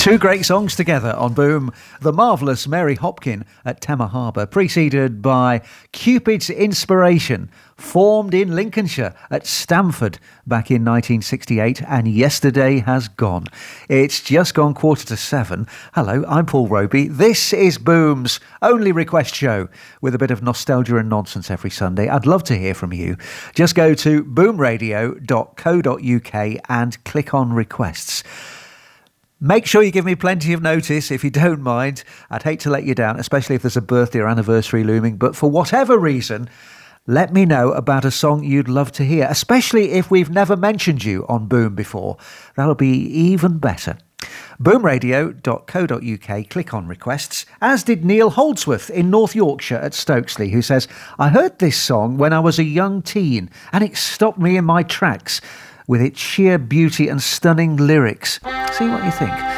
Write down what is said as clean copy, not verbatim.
Two great songs together on Boom. The marvellous Mary Hopkin at Tema Harbour, preceded by Cupid's Inspiration, formed in Lincolnshire at Stamford back in 1968, and Yesterday Has Gone. It's just gone 7:15. Hello, I'm Paul Roby. This is Boom's only request show with a bit of nostalgia and nonsense every Sunday. I'd love to hear from you. Just go to boomradio.co.uk and click on requests. Make sure you give me plenty of notice if you don't mind. I'd hate to let you down, especially if there's a birthday or anniversary looming. But for whatever reason, let me know about a song you'd love to hear, especially if we've never mentioned you on Boom before. That'll be even better. Boomradio.co.uk, click on requests, as did Neil Holdsworth in North Yorkshire at Stokesley, who says, I heard this song when I was a young teen and it stopped me in my tracks with its sheer beauty and stunning lyrics. See what you think.